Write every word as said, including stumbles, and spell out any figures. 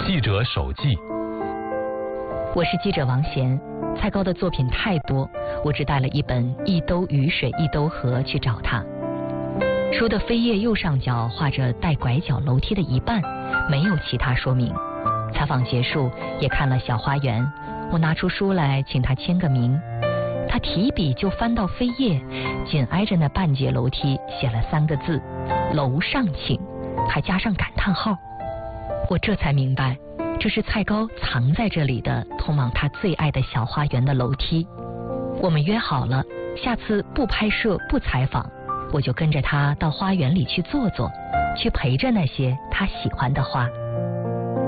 记者手记。 我是记者王贤，蔡高的作品太多，我只带了一本《一兜雨水一兜河》去找他。书的扉页右上角画着带拐角楼梯的一半，没有其他说明。采访结束，也看了小花园，我拿出书来请他签个名。他提笔就翻到扉页，紧挨着那半截楼梯写了三个字：楼上请，还加上感叹号。我这才明白，这是蔡高藏在这里的通往他最爱的小花园的楼梯。我们约好了，下次不拍摄不采访，我就跟着他到花园里去坐坐，去陪着那些他喜欢的花。